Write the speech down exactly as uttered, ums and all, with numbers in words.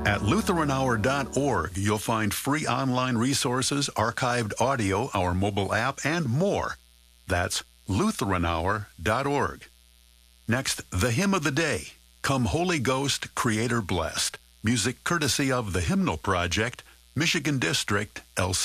At Lutheran Hour dot org, you'll find free online resources, archived audio, our mobile app, and more. That's Lutheran Hour dot org. Next, the Hymn of the Day. Come Holy Ghost, Creator Blessed. Music courtesy of the Hymnal Project, Michigan District, L C.